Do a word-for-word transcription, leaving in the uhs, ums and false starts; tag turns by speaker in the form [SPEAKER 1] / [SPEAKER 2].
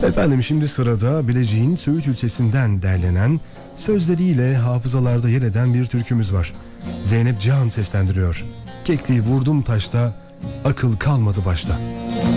[SPEAKER 1] Efendim şimdi sırada Bilecik'in Söğüt ilçesinden derlenen, sözleriyle hafızalarda yer eden bir türkümüz var. Zeynep Cihan seslendiriyor. Kekliği vurdum taşta, akıl kalmadı başta.